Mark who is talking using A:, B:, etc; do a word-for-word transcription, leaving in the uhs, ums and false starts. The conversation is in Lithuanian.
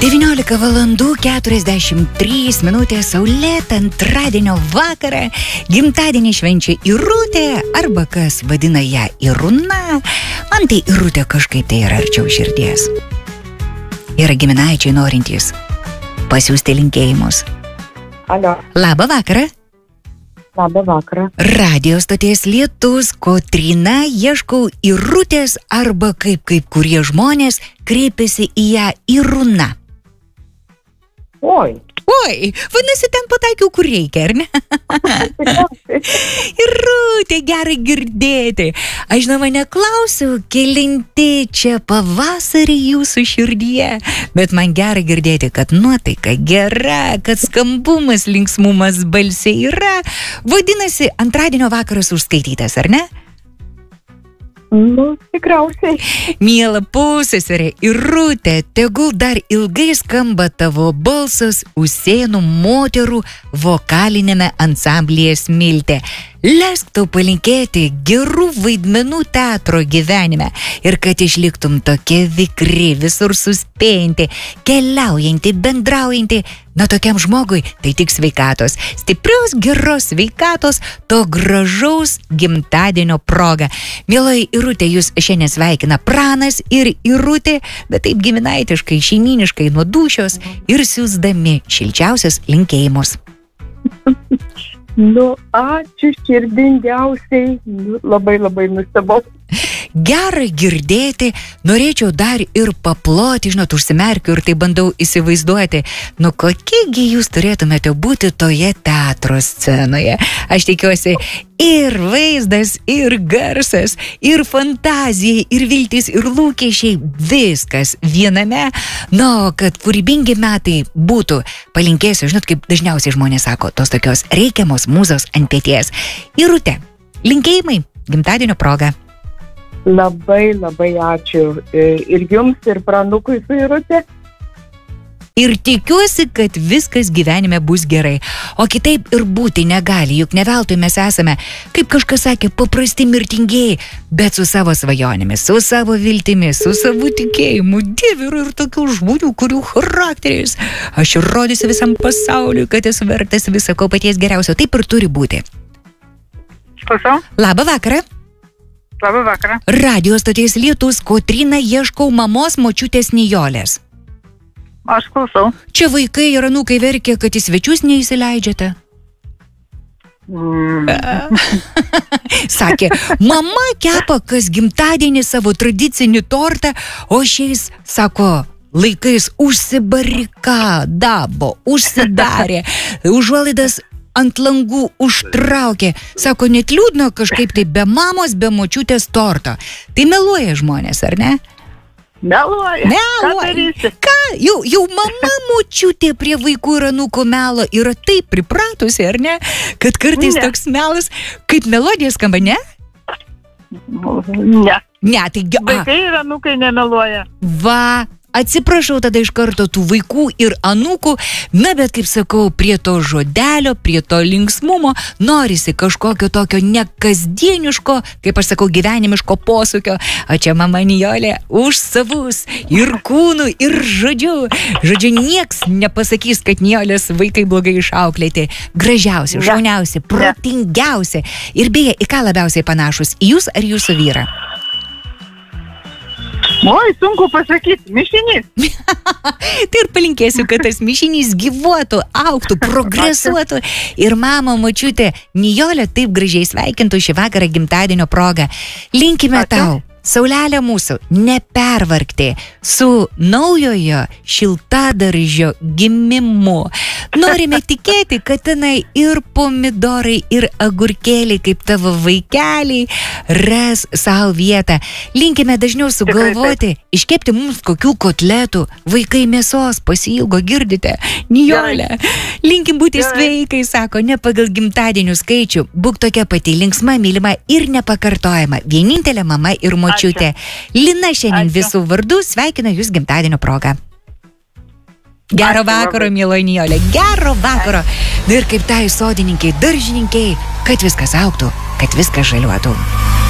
A: devyniolika valandų keturiasdešimt trys minutės, saulėtą antradienio vakarą. Gimtadienį švenčia Irutė, arba kas vadina ją Iruna. Man tai Irutė kažkaip tai yra arčiau širdies. Yra giminaičiai norintys pasiųsti linkėjimus.
B: Alio.
A: Labą vakarą.
B: Labą vakarą.
A: Radio stoties Lietus, Kotryna, ieškau Irutės, arba kaip, kaip kurie žmonės kreipiasi į ją Iruna.
B: Oi.
A: Oi, vadinasi, ten pataikiau, kur reikia, ar ne? Irutė, gerai girdėti. Aš žinoma neklausiu, kelinti čia pavasarį jūsų širdyje, bet man gerai girdėti, kad nuotaika gera, kad skambumas, linksmumas balse yra. Vadinasi, antradienio vakaras užskaitytas, ar ne?
B: Nu, tikriausiai.
A: Miela pusseserė Irutė, tegul dar ilgai skamba tavo balsas Usėnų moterų vokalinėme ansamblyje Smiltė. Leisk tau palinkėti gerų vaidmenų teatro gyvenime ir kad išliktum tokia vikri, visur suspėjanti, keliaujanti, bendraujanti. Na, tokiam žmogui tai tik sveikatos, stiprios, geros sveikatos, to gražaus gimtadienio proga. Mielai Irutė, jūs šiandien sveikina Pranas ir Irutė, bet taip giminaitiškai, šeiminiškai nuo dūšios ir siųsdami šilčiausius linkėjimus.
B: Nu, ačiū širdingiausiai, nu, labai labai nustebau.
A: Gerai girdėti, norėčiau dar ir paploti, žinot, užsimerkiu ir tai bandau įsivaizduoti, nu kokiegi jūs turėtumėte būti toje teatro scenoje. Aš tikiuosi ir vaizdas, ir garsas, ir fantazija, ir viltis, ir lūkesčiai, viskas viename. Na, kad kūrybingi metai būtų, palinkėsiu, žinot, kaip dažniausiai žmonės sako, tos tokios reikiamos mūzos ant peties. Irutė, linkėjimai gimtadienio proga.
B: Labai labai ačiū ir jums, ir pranukui su Irutė.
A: Ir tikiuosi, kad viskas gyvenime bus gerai. O kitaip ir būti negali, juk ne veltui mes esame, kaip kažkas sakė, paprasti mirtingieji, bet su savo svajonėmis, su savo viltimis, su savo tikėjimu. Dieve, yra ir tokių žmonių, kurių charakteris. Aš rodysiu visam pasauliu, kad esu vertas viso ko paties geriausio. Taip ir turi būti.
B: Klausau.
A: Labą vakarą.
B: Labą vakarą.
A: Radio stoties Lietus, Kotryna, ieškau mamos močiutės Nijolės.
B: Aš klausau.
A: Čia vaikai ir anūkai verkia, kad į svečius neįsileidžiate.
B: Mm.
A: Sakė, mama kepa kas gimtadienį savo tradicinį tortą, o šiais, sako, laikais užsibarikadavo, užsidarė, užuolaidas ant langų užtraukė. Sako, net liūdna kažkaip tai be mamos, be močiutės torto. Tai meluoja žmonės, ar ne?
B: Meluoja.
A: Meluoja. Ką? Jau, jau mama močiutė prie vaikų ir anūkų melo yra taip pripratusi, ar ne? Kad kartais
B: ne.
A: Toks melas, kaip melodija skamba, ne?
B: Ne.
A: Ne, tai...
B: Vaikai ir anūkai nemeluoja.
A: Va... Atsiprašau tada iš karto tų vaikų ir anūkų, na bet kaip sakau, prie to žodelio, prie to linksmumo norisi kažkokio tokio nekasdieniško, kaip aš sakau, gyvenimiško posūkio. O čia mama Nijolė už savus ir kūnų, ir žodžiu. Žodžiu, nieks nepasakys, kad Nijolės vaikai blogai išauklėti. Gražiausi, šauniausi, protingiausi. Ir beje, į ką labiausiai panašus? Į jūs ar jūsų vyrą?
B: Oi, sunku pasakyti, mišinys.
A: Tai ir palinkėsiu, kad tas mišinys gyvuotų, augtų, progresuotų. Ir mama močiutė Nijolė taip gražiai sveikintų šį vakarą gimtadienio progą. Linkime tau, saulelė mūsų, nepervargti su naujojo šiltadaržio gimimu. Norime tikėti, kad tenai ir pomidorai, ir agurkėliai, kaip tavo vaikeliai, ras savo vietą. Linkime dažniau sugalvoti, iškepti mums kokių kotletų. Vaikai mėsos pasiilgo, girdite? Nijolė. Linkim būti sveikai, sako, ne pagal gimtadienių skaičių. Būk tokia pati linksma, mylima ir nepakartojama. Vienintelė mama ir močiutė. Lina šiandien
B: Ačiū.
A: Visų vardų sveikina jūs gimtadienio progą. Gero vakaro, mieloji Nijolė, gero vakaro. Ir kaip tai sodininkai, daržininkai, kad viskas augtų, kad viskas žaliuotų.